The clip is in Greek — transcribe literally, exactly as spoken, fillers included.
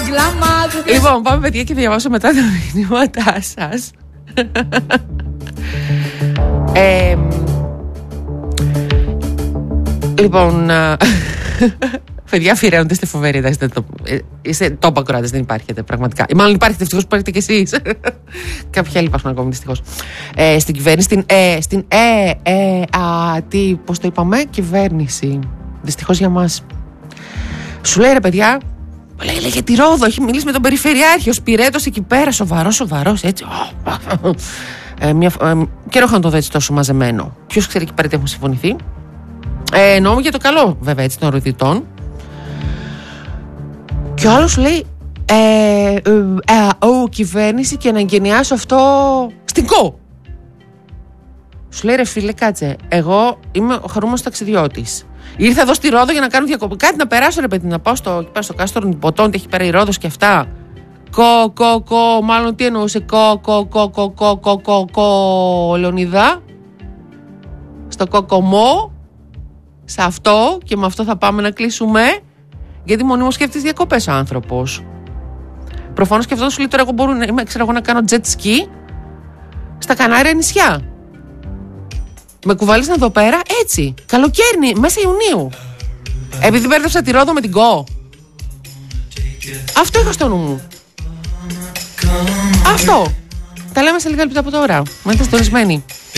Λοιπόν, πάμε παιδιά και διαβάσω μετά τα μηνύματά σας. ε, Λοιπόν, παιδιά, αφιερώνονται στη φοβερή. Εντάξει, το, είστε top ακροάτες, δεν υπάρχετε πραγματικά. Ή μάλλον υπάρχετε, ευτυχώς που υπάρχετε κι εσείς. Κάποιοι άλλοι υπάρχουν ακόμη, δυστυχώς. Ε, στην κυβέρνηση, στην ε, στην ε, ε, α, τι, πώς το είπαμε, κυβέρνηση. Δυστυχώς για μας. Σου λέει ρε παιδιά, λέει, λέει για τη Ρόδο, έχει μιλήσει με τον Περιφερειάρχη, ο Σπυρέτος εκεί πέρα, σοβαρός, σοβαρός, έτσι. Ε, μια, ε, καιρό είχα να το δω έτσι τόσο μαζεμένο. Ποιος ξέρει εκεί πέρα τι έχουν συμφωνηθεί. Ε, εννοώ για το καλό βέβαια έτσι των ροδιτών. Και ο άλλος λέει ε, ε, ε, ο κυβέρνηση και να εγκαινιάσω αυτό στην ΚΟ. Σου λέει ρε φίλε κάτσε, εγώ είμαι ο χαρούμενος ταξιδιώτης. Ήρθα εδώ στη Ρόδο για να κάνω διακοπή. Κάτι να περάσω ρε παιδί, να πάω στο, στο κάστρο των Ποτών, έχει πέρα η Ρόδος και αυτά. Κο, κο, κο, μάλλον τι εννοούσε, κο, κο, κο, κο, κο, κο, κο, κο, Λεωνιδά. Στο κοκομό. Σε αυτό και με αυτό θα πάμε να κλείσουμε. Γιατί μονίμως σκέφτεται διακοπές ο άνθρωπος. Προφανώς και αυτό σου λέει τώρα εγώ μπορώ να, ξέρω, εγώ να κάνω jet ski στα Κανάρια νησιά. Με κουβαλήσαν εδώ πέρα έτσι. Καλοκαίρι, μέσα Ιουνίου. Επειδή μπέρδεψα τη Ρόδο με την ΚΟ. Αυτό είχα στο νου μου. Αυτό. Τα λέμε σε λίγα λεπτά από τώρα. Μένετε συντονισμένοι.